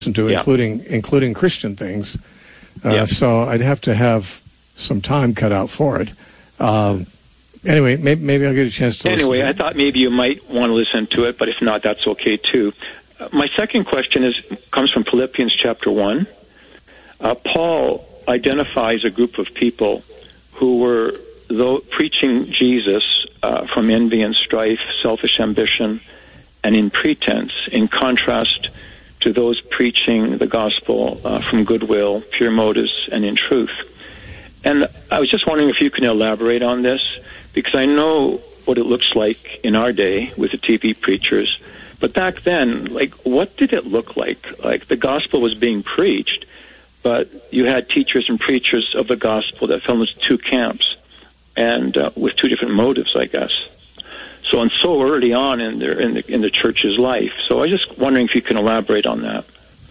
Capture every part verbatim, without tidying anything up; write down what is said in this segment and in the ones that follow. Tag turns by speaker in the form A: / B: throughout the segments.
A: to,
B: yeah.
A: including including Christian things. Uh,
B: yeah.
A: So I'd have to have some time cut out for it. Um, anyway, maybe, maybe I'll get a chance to
B: Anyway,
A: listen to
B: I
A: it.
B: thought maybe you might want to listen to it, but if not, that's okay too. Uh, my second question is comes from Philippians chapter one. Uh, Paul identifies a group of people who were though preaching Jesus uh, from envy and strife, selfish ambition, and in pretense, in contrast to those preaching the gospel uh, from goodwill, pure motives, and in truth. And I was just wondering if you can elaborate on this, because I know what it looks like in our day with the T V preachers. But back then, like, what did it look like? Like, the gospel was being preached, but you had teachers and preachers of the gospel that fell into two camps, and uh, with two different motives, I guess. So, and so early on in their in the in the church's life. So, I was just wondering if you can elaborate on that.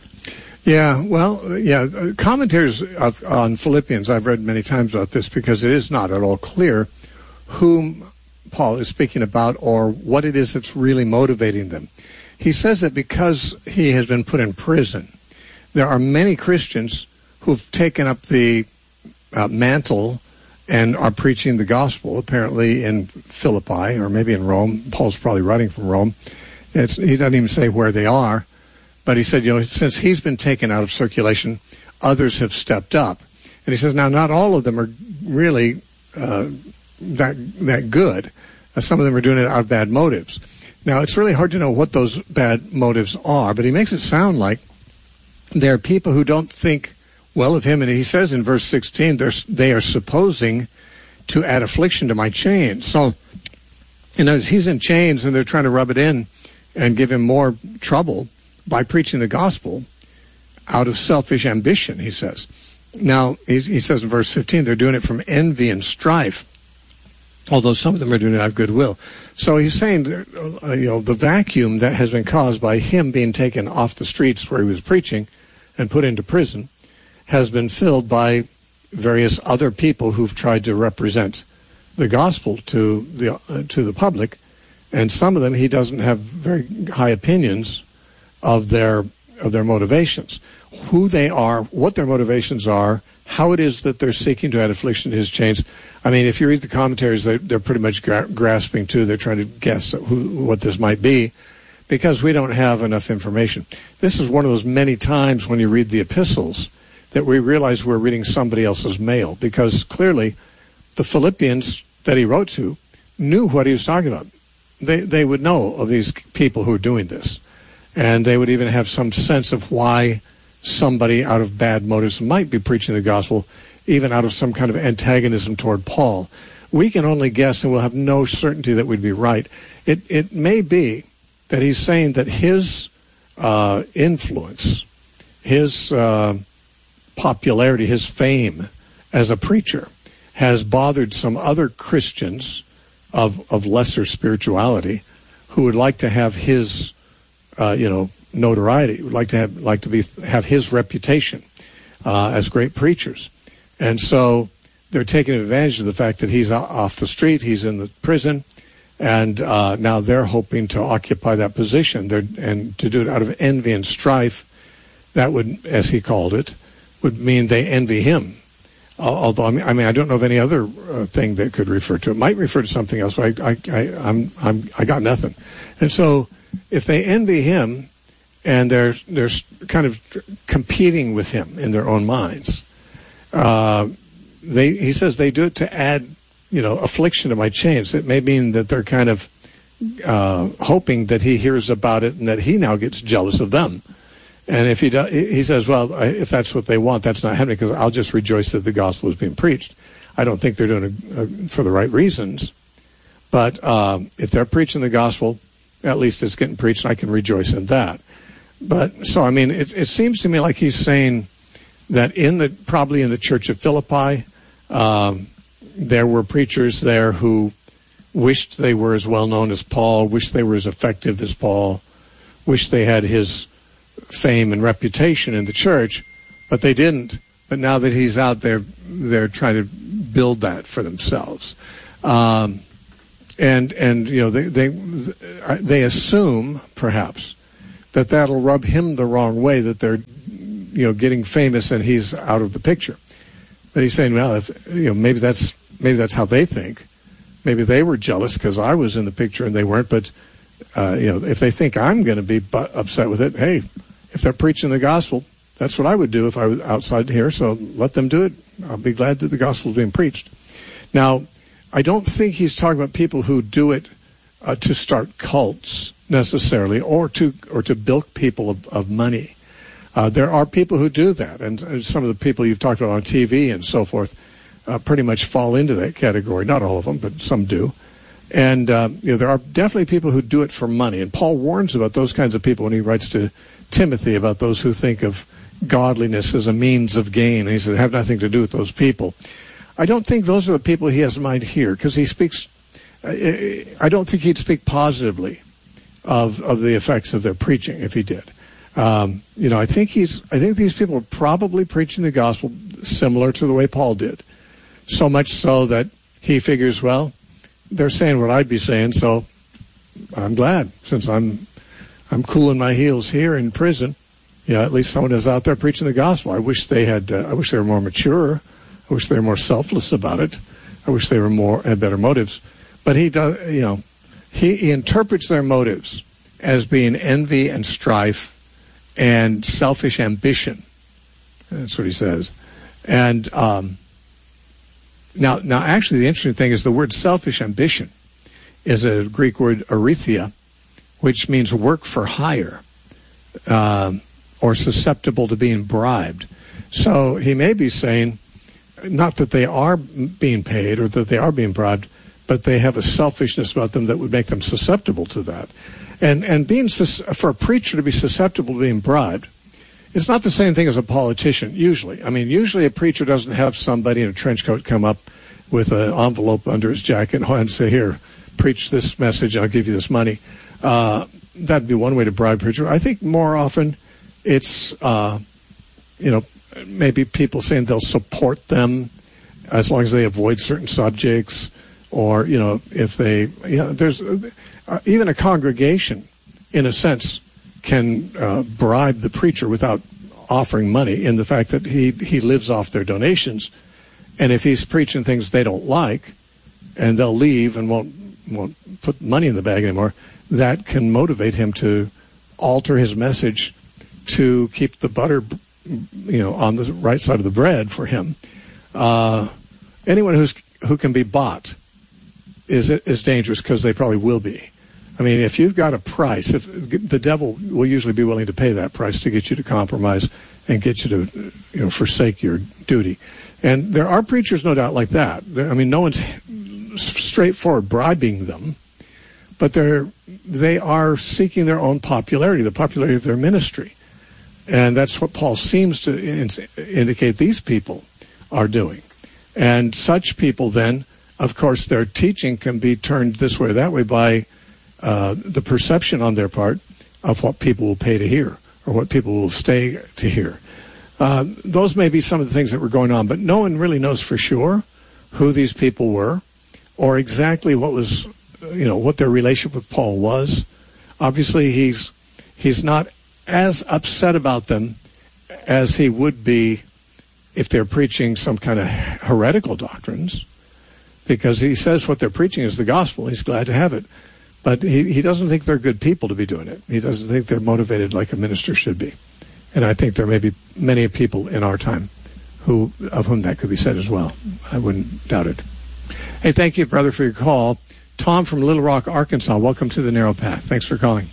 A: Yeah, well, yeah, commentaries of, on Philippians, I've read many times about this because it is not at all clear whom Paul is speaking about or what it is that's really motivating them. He says that because he has been put in prison, there are many Christians who've taken up the uh, mantle and are preaching the gospel, apparently in Philippi or maybe in Rome. Paul's probably writing from Rome. It's, he doesn't even say where they are. But he said, you know, since he's been taken out of circulation, others have stepped up. And he says, now, not all of them are really uh, that that good. Uh, some of them are doing it out of bad motives. Now, it's really hard to know what those bad motives are, but he makes it sound like there are people who don't think well of him. And he says in verse sixteen, they're, they are supposing to add affliction to my chains. So, you know, he's in chains and they're trying to rub it in and give him more trouble by preaching the gospel out of selfish ambition, he says. Now, he, he says in verse fifteen, they're doing it from envy and strife, although some of them are doing it out of goodwill. So he's saying, uh, you know, the vacuum that has been caused by him being taken off the streets where he was preaching and put into prison has been filled by various other people who've tried to represent the gospel to the uh, to the public, and some of them he doesn't have very high opinions of their of their motivations, who they are, what their motivations are, how it is that they're seeking to add affliction to his chains. I mean, if you read the commentaries, they, they're pretty much gra- grasping too. They're trying to guess who, what this might be, because we don't have enough information. This is one of those many times when you read the epistles that we realize we're reading somebody else's mail, because clearly the Philippians that he wrote to knew what he was talking about. They they would know of these people who are doing this. And they would even have some sense of why somebody out of bad motives might be preaching the gospel, even out of some kind of antagonism toward Paul. We can only guess, and we'll have no certainty that we'd be right. It it may be that he's saying that his uh, influence, his uh, popularity, his fame as a preacher has bothered some other Christians of, of lesser spirituality who would like to have his Uh, you know, notoriety. Would like to have like to be have his reputation uh, as great preachers, and so they're taking advantage of the fact that he's off the street, he's in the prison, and uh, now they're hoping to occupy that position. They're, and to do it out of envy and strife, that would, as he called it, would mean they envy him. Although I mean, I mean, I don't know of any other uh, thing that could refer to it. It might refer to something else, but I, I, I, I'm, I'm, I got nothing, and so. If they envy him and they're they're kind of competing with him in their own minds, uh, they he says they do it to add, you know, affliction to my chains. It may mean that they're kind of uh, hoping that he hears about it and that he now gets jealous of them. And if he does, he says, well, if that's what they want, that's not happening, because I'll just rejoice that the gospel is being preached. I don't think they're doing it for the right reasons, but uh, if they're preaching the gospel, at least it's getting preached, and I can rejoice in that. But so, I mean, it, it seems to me like he's saying that in the probably in the church of Philippi, um, there were preachers there who wished they were as well known as Paul, wished they were as effective as Paul, wished they had his fame and reputation in the church, but they didn't. But now that he's out there, they're trying to build that for themselves. Um, And, and you know, they, they they assume, perhaps, that that'll rub him the wrong way, that they're, you know, getting famous and he's out of the picture. But he's saying, well, if, you know, maybe that's maybe that's how they think. Maybe they were jealous because I was in the picture and they weren't. But uh, you know, if they think I'm going to be bu- upset with it, hey, if they're preaching the gospel, that's what I would do if I was outside here. So let them do it. I'll be glad that the gospel is being preached. Now, I don't think he's talking about people who do it uh, to start cults necessarily, or to or to bilk people of, of money. Uh, there are people who do that, and, and some of the people you've talked about on T V and so forth uh, pretty much fall into that category. Not all of them, but some do. And uh, you know, there are definitely people who do it for money. And Paul warns about those kinds of people when he writes to Timothy about those who think of godliness as a means of gain. And he said, have nothing to do with those people. I don't think those are the people he has in mind here, because he speaks, I don't think he'd speak positively of of the effects of their preaching if he did. Um, you know, I think he's, I think these people are probably preaching the gospel similar to the way Paul did. So much so that he figures, well, they're saying what I'd be saying, so I'm glad, since I'm I'm cooling my heels here in prison. Yeah, at least someone is out there preaching the gospel. I wish they had. Uh, I wish they were more mature. I wish they were more selfless about it. I wish they were more had better motives. But he does. You know, he, he interprets their motives as being envy and strife and selfish ambition. That's what he says. And um, now, now, actually, the interesting thing is the word selfish ambition is a Greek word arithia, which means work for hire. Um, or susceptible to being bribed. So he may be saying, not that they are being paid or that they are being bribed, but they have a selfishness about them that would make them susceptible to that. And and being for a preacher to be susceptible to being bribed, it's not the same thing as a politician, usually. I mean, usually a preacher doesn't have somebody in a trench coat come up with an envelope under his jacket and say, here, preach this message, I'll give you this money. Uh, that'd be one way to bribe a preacher. I think more often it's, uh, you know, maybe people saying they'll support them as long as they avoid certain subjects, or, you know, if they, you know, there's uh, even a congregation, in a sense, can uh, bribe the preacher without offering money, in the fact that he, he lives off their donations. And if he's preaching things they don't like, and they'll leave and won't won't put money in the bag anymore, that can motivate him to alter his message to keep the butter, you know, on the right side of the bread for him. Uh, anyone who's who can be bought is is dangerous, because they probably will be. I mean, if you've got a price, if the devil will usually be willing to pay that price to get you to compromise and get you to, you know, forsake your duty. And there are preachers, no doubt, like that. I mean, no one's straightforward bribing them, but they're they are seeking their own popularity, the popularity of their ministry. And that's what Paul seems to in- indicate these people are doing. And such people then, of course, their teaching can be turned this way or that way by uh, the perception on their part of what people will pay to hear or what people will stay to hear. Uh, those may be some of the things that were going on, but no one really knows for sure who these people were or exactly what was, you know, what their relationship with Paul was. Obviously, he's he's not as upset about them as he would be if they're preaching some kind of heretical doctrines, because he says what they're preaching is the gospel. He's glad to have it. But he, he doesn't think they're good people to be doing it. He doesn't think they're motivated like a minister should be. And I think there may be many people in our time who of whom that could be said as well. I wouldn't doubt it. Hey, thank you, brother, for your call. Tom from Little Rock, Arkansas, welcome to the Narrow Path. Thanks for calling.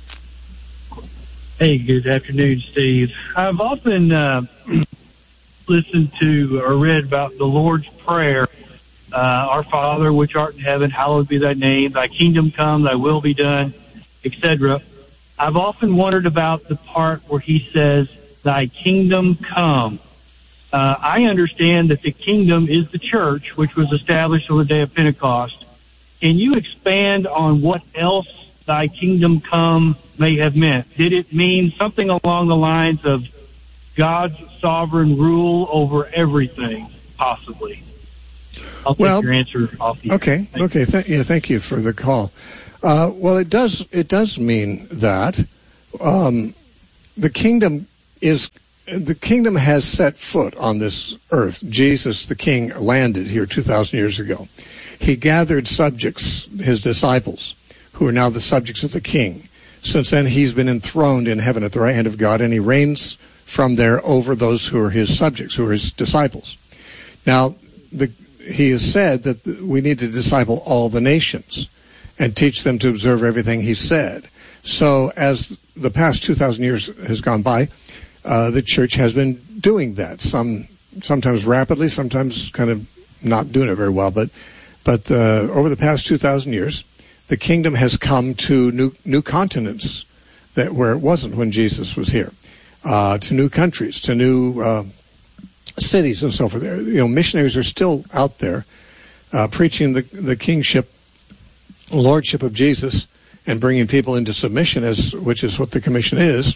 C: Hey, good afternoon, Steve. I've often uh, listened to or read about the Lord's Prayer, uh, Our Father, which art in heaven, hallowed be thy name, thy kingdom come, thy will be done, et cetera. I've often wondered about the part where he says, thy kingdom come. Uh, I understand that the kingdom is the church, which was established on the day of Pentecost. Can you expand on what else thy kingdom come may have meant? Did it mean something along the lines of God's sovereign rule over everything, possibly? I'll take
A: well,
C: your answer off the
A: Okay,
C: air.
A: okay. Th- yeah, thank you for the call. Uh, well, it does it does mean that, um, the kingdom is the kingdom has set foot on this earth. Jesus, the King, landed here two thousand years ago. He gathered subjects, his disciples, who are now the subjects of the King. Since then, he's been enthroned in heaven at the right hand of God, and he reigns from there over those who are his subjects, who are his disciples. Now, the, he has said that we need to disciple all the nations and teach them to observe everything he said. So as the past two thousand years has gone by, uh, the church has been doing that, some sometimes rapidly, sometimes kind of not doing it very well. But but uh, over the past two thousand years, the kingdom has come to new new continents that where it wasn't when Jesus was here, uh, to new countries, to new uh, cities and so forth. You know, missionaries are still out there uh, preaching the the kingship, lordship of Jesus, and bringing people into submission, as which is what the commission is.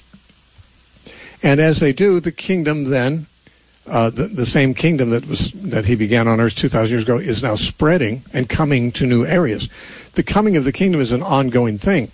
A: And as they do, the kingdom then, uh, the, the same kingdom that was that he began on earth two thousand years ago, is now spreading and coming to new areas. The coming of the kingdom is an ongoing thing,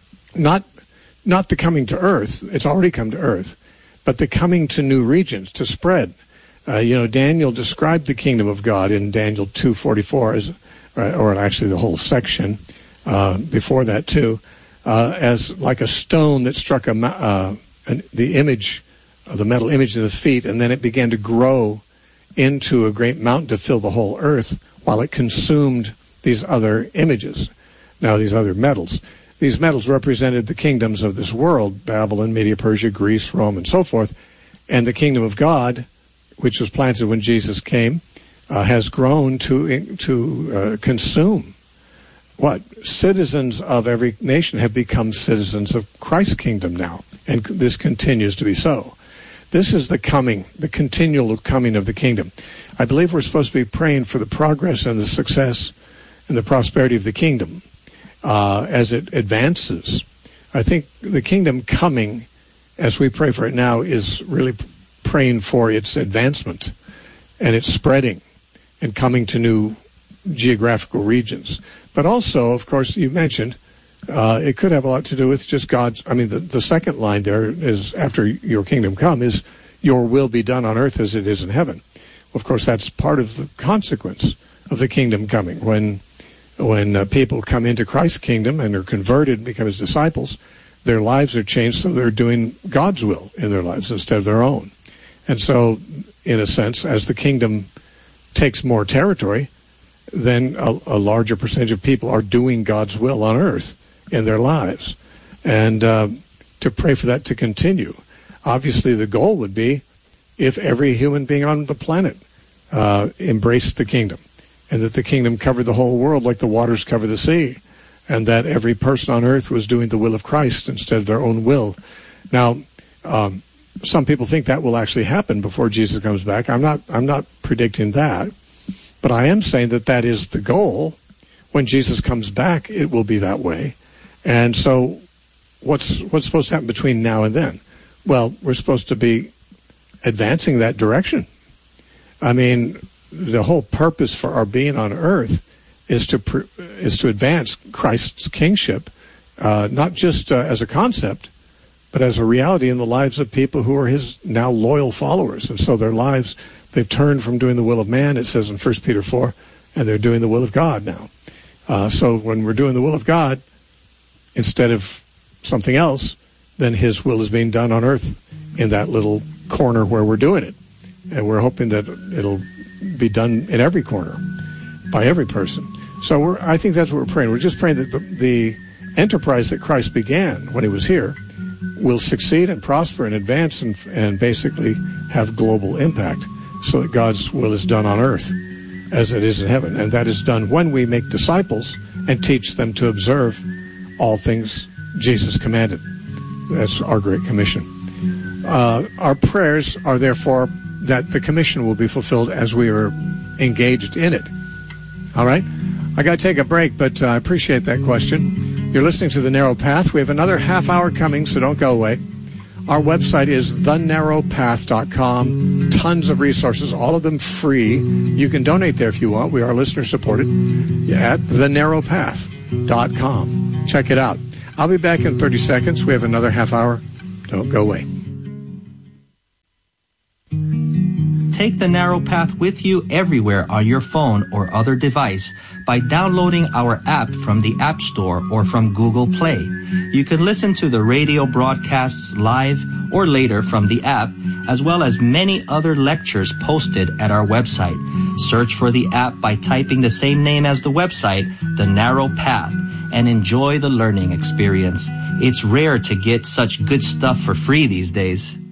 A: not not the coming to earth. It's already come to earth, but the coming to new regions to spread. Uh, you know, Daniel described the kingdom of God in Daniel two forty-four, as, or actually the whole section uh, before that too, uh, as like a stone that struck a uh, an, the image of the metal image of the feet, and then it began to grow into a great mountain to fill the whole earth, while it consumed these other images, now these other metals. These metals represented the kingdoms of this world, Babylon, Media, Persia, Greece, Rome, and so forth. And the kingdom of God, which was planted when Jesus came, uh, has grown to to uh, consume. What? Citizens of every nation have become citizens of Christ's kingdom now, and this continues to be so. This is the coming, the continual coming of the kingdom. I believe we're supposed to be praying for the progress and the success and the prosperity of the kingdom uh, as it advances. I think the kingdom coming, as we pray for it now, is really praying for its advancement and its spreading and coming to new geographical regions. But also, of course, you mentioned, uh, it could have a lot to do with just God's, I mean, the, the second line there is, after your kingdom come, is your will be done on earth as it is in heaven. Of course, that's part of the consequence of the kingdom coming. When when uh, people come into Christ's kingdom and are converted and become his disciples, their lives are changed, so they're doing God's will in their lives instead of their own. And so, in a sense, as the kingdom takes more territory, then a, a larger percentage of people are doing God's will on earth in their lives. And uh, to pray for that to continue. Obviously, the goal would be if every human being on the planet uh, embraced the kingdom, and that the kingdom covered the whole world like the waters cover the sea, and that every person on earth was doing the will of Christ instead of their own will. Now, um, some people think that will actually happen before Jesus comes back. I'm not, I'm not predicting that, but I am saying that that is the goal. When Jesus comes back, it will be that way. And so what's what's supposed to happen between now and then? Well, we're supposed to be advancing that direction. I mean, the whole purpose for our being on earth is to pr- is to advance Christ's kingship, uh, not just uh, as a concept, but as a reality in the lives of people who are his now loyal followers. And so their lives, they've turned from doing the will of man, it says in First Peter four, and they're doing the will of God now. Uh, so when we're doing the will of God, instead of something else, then his will is being done on earth in that little corner where we're doing it. And we're hoping that it'll be done in every corner by every person. So we're, I think that's what we're praying. We're just praying that the, the enterprise that Christ began when he was here will succeed and prosper and advance and, and basically have global impact, so that God's will is done on earth as it is in heaven. And that is done when we make disciples and teach them to observe all things Jesus commanded. That's our Great Commission. Uh, our prayers are therefore that the commission will be fulfilled as we are engaged in it. All right? I got to take a break, but uh, I appreciate that question. You're listening to The Narrow Path. We have another half hour coming, so don't go away. Our website is the narrow path dot com. Tons of resources, all of them free. You can donate there if you want. We are listener supported at the narrow path dot com. Check it out. I'll be back in thirty seconds. We have another half hour. Don't go away.
D: Take the Narrow Path with you everywhere on your phone or other device by downloading our app from the App Store or from Google Play. You can listen to the radio broadcasts live or later from the app, as well as many other lectures posted at our website. Search for the app by typing the same name as the website, The Narrow Path, and enjoy the learning experience. It's rare to get such good stuff for free these days.